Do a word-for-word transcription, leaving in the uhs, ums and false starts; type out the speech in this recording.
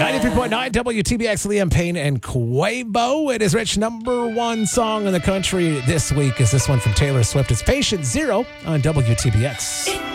ninety-three point nine W T B X, Liam Payne and Quavo. It is Rich number one song in the country this week is this one from Taylor Swift. It's Patient Zero on W T B X.